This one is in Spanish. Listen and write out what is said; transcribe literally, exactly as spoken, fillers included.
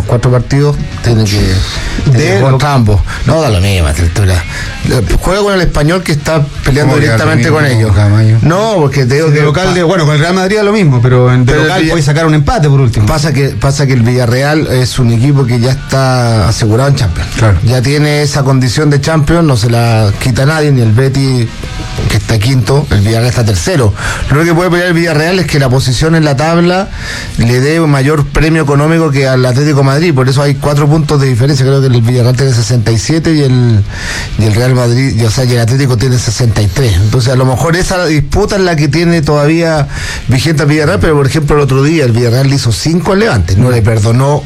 cuatro partidos, tiene que de contra ambos. No da lo mismo, altura. Juega con el Español, que está peleando directamente con ellos. Camayo. No, porque te digo sí, que local de, bueno, con el Real Madrid es lo mismo, pero en de pero local Villa, puede sacar un empate por último. Pasa que pasa que el Villarreal es un equipo que ya está asegurado en Champions. Claro. Ya tiene esa condición de Champions, no se la quita nadie, ni el Betis, que está quinto, el Villarreal está tercero. Lo único que puede pelear el Villarreal es que la posición en la tabla le dé un mayor premio económico que al Atlético de Madrid, por eso hay cuatro puntos de diferencia. Creo que el Villarreal tiene sesenta y siete y el, y el Real Madrid, y, o sea, y el Atlético tiene sesenta y tres. Entonces a lo mejor esa disputa es la que tiene todavía vigente el Villarreal, pero por ejemplo el otro día el Villarreal le hizo cinco al Levante, no le perdonó